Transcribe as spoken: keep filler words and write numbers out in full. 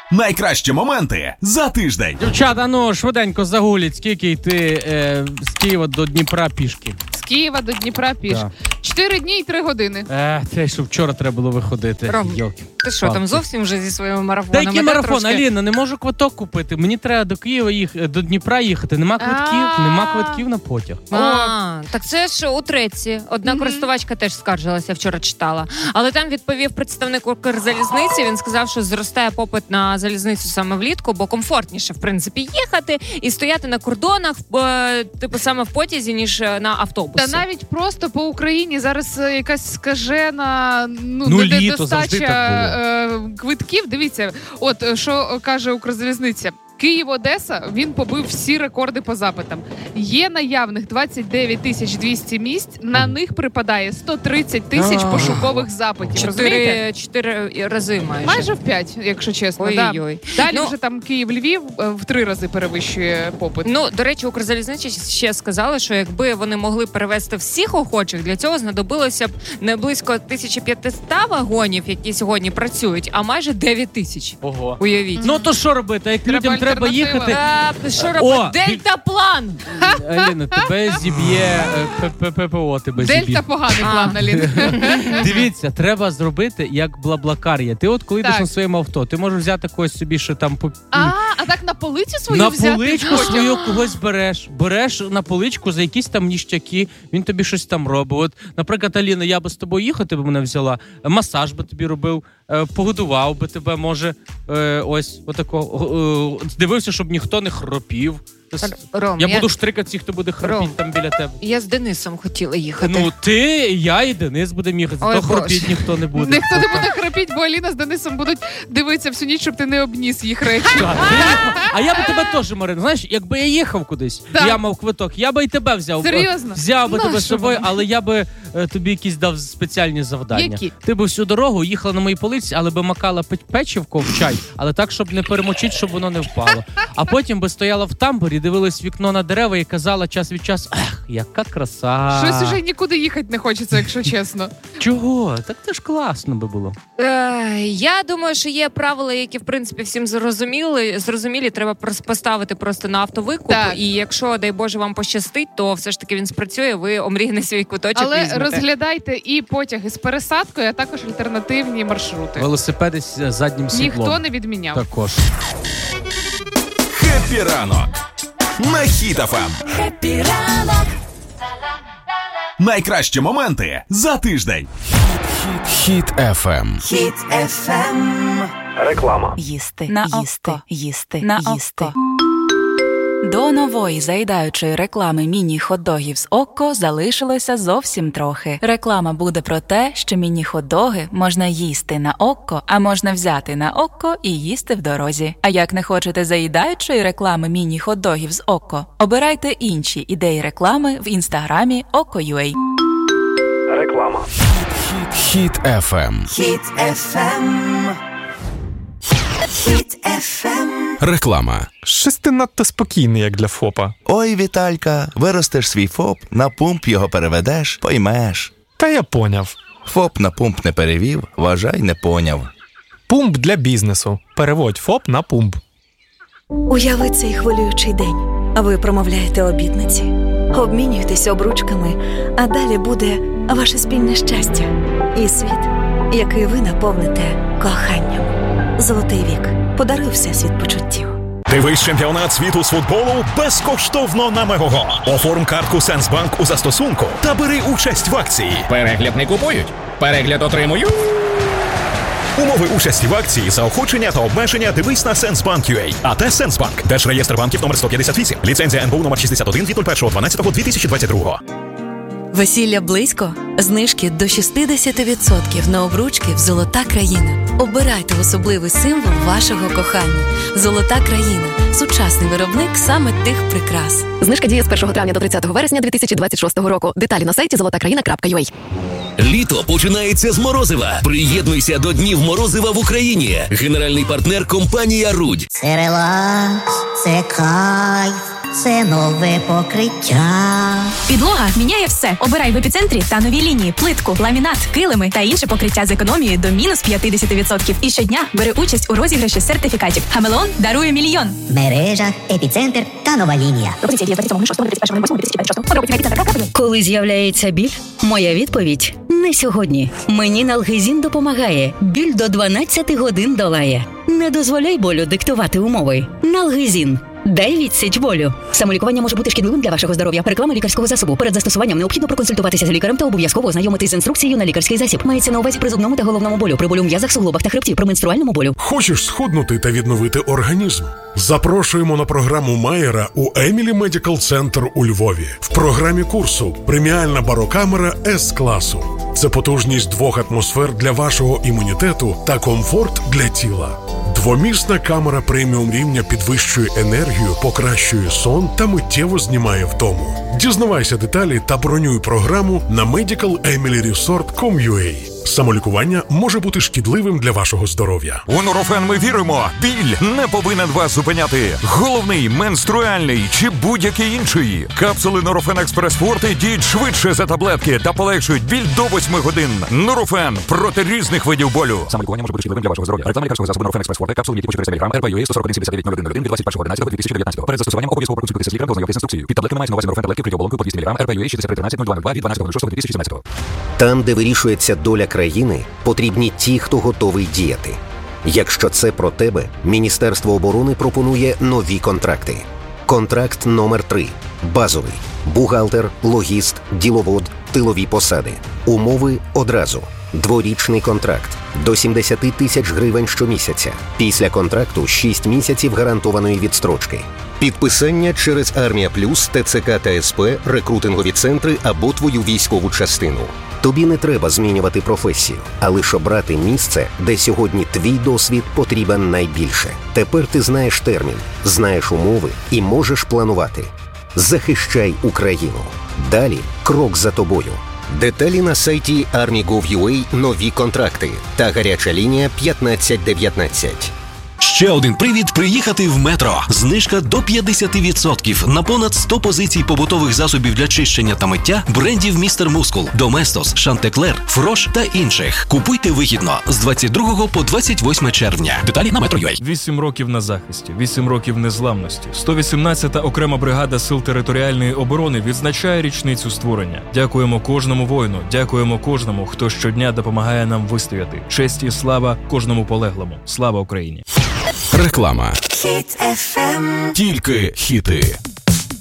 Найкращі моменти за тиждень. Дівчата, ну швиденько загуліть, скільки йти е, з Києва до Дніпра пішки. З Києва до Дніпра піш. Да. Чотири дні і три години. Е, те, що вчора треба було виходити. Ром, Йолки. Ти що, там зовсім вже зі своїми марафонами? Та який марафон, трошки... Аліна, не можу квиток купити. Мені треба до Києва їх, до Дніпра їхати. Нема квитків, А-а-а. нема квитків на потяг. А, так це ж у Треці. Одна mm-hmm. користувачка теж скаржилася, вчора читала. Але там відповів представник Укрзалізниці, він сказав, що зростає попит на залізницю саме влітку, бо комфортніше, в принципі, їхати і стояти на кордонах, типу, саме в потязі, ніж на автобусі. Та навіть просто по Україні зараз якась скажена, ну, ну недостача квитків. Дивіться, от що каже Укрзалізниця. Київ-Одеса, він побив всі рекорди по запитам. Є наявних двадцять дев'ять тисяч двісті місць, на них припадає сто тридцять тисяч пошукових запитів. Чотири, чотири рази майже. Майже в п'ять, якщо чесно. Ой-ой-ой. Да. Далі ну, вже там Київ-Львів в три рази перевищує попит. Ну, до речі, Укрзалізниця ще сказали, що якби вони могли перевезти всіх охочих, для цього знадобилося б не близько тисяча п'ятсот вагонів, які сьогодні працюють, а майже дев'ять тисяч. Ого. Уявіть. Ну, то що робити? Як людям треба їхати... А, що робити? Дельтаплан! Аліна, тебе зіб'є ППО, тебе зіб'є. Дельта поганий план, Аліна. Дивіться, треба зробити як Блаблакар є. Ти от коли йдеш на своєму авто, ти можеш взяти когось собі, що там... А, а так на полицю свою на взяти? На поличку свою когось береш. Береш на поличку за якісь там ніштяки, він тобі щось там робить. От, наприклад, Аліна, я би з тобою їхати, б мене взяла, масаж би тобі робив, погодував би тебе, може, ось, отако, дивився, щоб ніхто не хропів. Ром, я, я буду штрикати всіх, хто буде хропіти там біля тебе. Я з Денисом хотіла їхати. Ну, ти, я і Денис будемо їхати. То хропіть ніхто не буде. Ніхто не буде хропіть, бо Аліна з Денисом будуть дивитися всю ніч, щоб ти не обніс їх речі. А я би тебе теж, Марин, знаєш, якби я їхав кудись, так. я мав квиток, я би і тебе взяв. Серйозно? Взяв би тебе з собою, але я би е, тобі якісь дав спеціальні завдання. Які? Ти би всю дорогу їхала на моїй полиці, але би макала печивко в чай, але так, щоб не перемочити, щоб воно не впало. А потім би стояла в тамбурі, дивилась в вікно на дерева і казала час від часу, ех, яка краса. Щось уже нікуди їхати не хочеться, якщо чесно. Чого? Так це ж класно би було. Е, я думаю, що є правила, які, в принципі, всім зрозуміли. Зрозумілі, треба поставити просто на автовикуп. Так. І якщо, дай Боже, вам пощастить, то все ж таки він спрацює, ви омрійний свій квиточок Але візьмете. розглядайте і потяги з пересадкою, а також альтернативні маршрути. Велосипеди з заднім сідлом. Ніхто не відміняв. Також. Хеппі ранок на Хіт еф ем. Хеппі ранок. Найкращі моменти за тиждень. Хіт еф ем. Хіт еф ем. Реклама. Їсти, на їсти, око. їсти, на їсти. Око. До нової заїдаючої реклами міні-хот-догів з Окко залишилося зовсім трохи. Реклама буде про те, що міні-хот-доги можна їсти на Окко, а можна взяти на Окко і їсти в дорозі. А як не хочете заїдаючої реклами міні-хот-догів з Окко, обирайте інші ідеї реклами в інстаграмі Okko.ua. Реклама. Хіт еф ем. Хіт еф ем. Хіт еф ем. Реклама. Щось ти надто спокійний, як для ФОПа. Ой, Віталька, виростеш свій ФОП, на пумп його переведеш, поймеш. Та я поняв. ФОП на пумп не перевів, вважай, не поняв. Пумп для бізнесу. Переводь ФОП на пумп. Уяви цей хвилюючий день. Ви промовляєте обітниці, обмінюєтесь обручками, а далі буде ваше спільне щастя і світ, який ви наповните коханням. Золотий вік. Подаруй всесвіт почуттів. Дивись чемпіонат світу з футболу безкоштовно на Мегого. Оформ картку Сенсбанк у застосунку та бери участь в акції. Перегляд не купують, перегляд отримують. Умови участі в акції, заохочення та обмеження дивись на Сенсбанк.ua. АТ Сенсбанк. Держреєстр банків номер сто п'ятдесят вісім. Ліцензія ен бе у номер шістдесят один від першого дванадцятого дві тисячі двадцять другого. Весілля близько? Знижки до шістдесят відсотків на обручки в «Золота країна». Обирайте особливий символ вашого кохання. «Золота країна» – сучасний виробник саме тих прикрас. Знижка діє з першого травня до тридцятого вересня дві тисячі двадцять шостого року. Деталі на сайті золота країна крапка ю а. Літо починається з морозива. Приєднуйся до Днів морозива в Україні. Генеральний партнер – компанія «Рудь». Це релакс, це кайф, це нове покриття. Підлога міняє все. Обирай в епіцентрі та нові лінії, плитку, ламінат, килими та інше покриття з економією до мінус п'ятдесят відсотків. І щодня бери участь у розіграші сертифікатів. Хамелеон дарує мільйон. Мережа, епіцентр та нова лінія. Коли з'являється біль, моя відповідь – не сьогодні. Мені Налгезін допомагає. Біль до дванадцять годин долає. Не дозволяй болю диктувати умови. Налгезін. Дай відсіч болю. Самолікування може бути шкідливим для вашого здоров'я. Реклама лікарського засобу. Перед застосуванням необхідно проконсультуватися з лікарем та обов'язково ознайомитись з інструкцією на лікарський засіб. Мається на увазі при зубному та головному болю, при болю в м'язах, суглобах та хребті, при менструальному болю. Хочеш схуднути та відновити організм? Запрошуємо на програму Майера у Емілі Медикал Центр у Львові. В програмі курсу преміальна барокамера С-класу. Це потужність двох атмосфер для вашого імунітету та комфорт для тіла. Двомісна камера преміум рівня підвищує енергію, покращує сон та миттєво знімає втому. Дізнавайся деталі та бронюй програму на медикал емілі ресорт крапка ком крапка ю а. Самолікування може бути шкідливим для вашого здоров'я. У Нурофен ми віримо, біль не повинен вас зупиняти. Головний, менструальний чи будь-який інший. Капсули Нурофен Експрес Форте діють швидше за таблетки та полегшують біль до восьми годин. Нурофен проти різних видів болю. Самолікування може бути шкідливим для вашого здоров'я. Реклама лікарського засобу Нурофен Експрес Форте, капсули діють по чотириста міліграм, ар пі ю ей сто сорок один сімдесят дев'ять нуль один нуль один від двадцять першого одинадцятого дві тисячі дев'ятнадцятого. Перед застосуванням обов'язково проконсультуйтеся з лікарем та ознайомтесь з інструкцією. Під таблетками мається на увазі Нурофен таблетки кріоболонкою по двісті міліграм, ар пі ю ей шістдесят три тринадцять нуль два нуль два від дванадцятого шостого дві тисячі сімнадцятого. Там, де вирішується доля країни, потрібні ті, хто готовий діяти. Якщо це про тебе, Міністерство оборони пропонує нові контракти. Контракт номер три. Базовий. Бухгалтер, логіст, діловод, тилові посади. Умови одразу. Дворічний контракт. До сімдесят тисяч гривень щомісяця. Після контракту шість місяців гарантованої відстрочки. Підписання через Армія Плюс, Те Це Ка та Ес Пе, рекрутингові центри або твою військову частину. Тобі не треба змінювати професію, а лише обрати місце, де сьогодні твій досвід потрібен найбільше. Тепер ти знаєш термін, знаєш умови і можеш планувати. Захищай Україну. Далі крок за тобою. Деталі на сайті армі крапка гов крапка ю а, нові контракти та гаряча лінія п'ятнадцять дев'ятнадцять. Ще один привід приїхати в Метро. Знижка до п'ятдесят відсотків на понад сто позицій побутових засобів для чищення та миття брендів Містер Мускул, Доместос, Шантеклер, Фрош та інших. Купуйте вигідно з двадцять другого по двадцять восьме червня. Деталі на метро крапка ю а. Вісім років на захисті, вісім років незламності. сто вісімнадцята окрема бригада Сил територіальної оборони відзначає річницю створення. Дякуємо кожному воїну, дякуємо кожному, хто щодня допомагає нам вистояти. Честь і слава кожному полеглому. Слава Україні! Реклама. Хіт еф ем. Тільки хіти.